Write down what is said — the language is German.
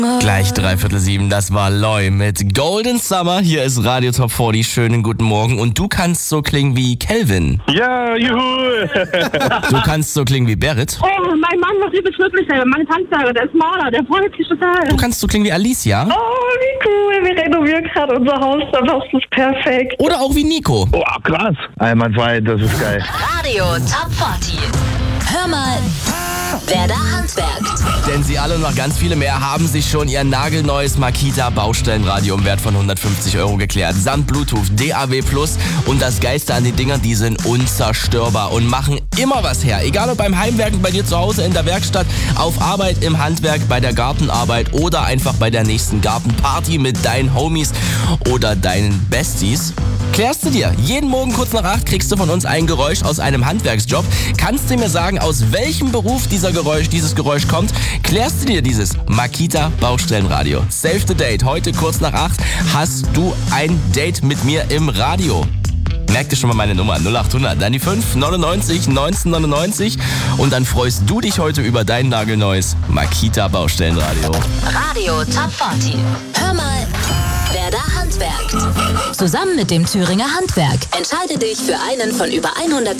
Gleich 6:45, das war Loy mit Golden Summer. Hier ist Radio Top 40, schönen guten Morgen. Und du kannst so klingen wie Kelvin. Ja, juhu. Du kannst so klingen wie Berit. Oh, mein Mann macht übelst wirklich selber. Meine Tanzlehrer, der ist Maler, der freut sich total. Du kannst so klingen wie Alicia. Oh, wie cool. Wir renovieren gerade unser Haus, da passt es perfekt. Oder auch wie Nico. Oh, krass. Einwandfrei, das ist geil. Radio Top 40. Hör mal, wer da handwerkt. Denn sie alle und noch ganz viele mehr haben sich schon ihr nagelneues Makita Baustellenradio im Wert von 150 € geklärt. Samt Bluetooth, DAB+. Und das Geilste an den Dingern, die sind unzerstörbar und machen immer was her. Egal ob beim Heimwerken, bei dir zu Hause, in der Werkstatt, auf Arbeit, im Handwerk, bei der Gartenarbeit oder einfach bei der nächsten Gartenparty mit deinen Homies oder deinen Besties. Klärst du dir. Jeden Morgen kurz nach 8 kriegst du von uns ein Geräusch aus einem Handwerksjob. Kannst du mir sagen, aus welchem Beruf dieses Geräusch kommt? Klärst du dir dieses Makita Baustellenradio. Save the date. Heute kurz nach 8 hast du ein Date mit mir im Radio. Merk dir schon mal meine Nummer 0800, dann die 5 99 1999 und dann freust du dich heute über dein nagelneues Makita Baustellenradio. Radio Top 40. Hör mal, wer da handwerkt. Zusammen mit dem Thüringer Handwerk. Entscheide dich für einen von über 100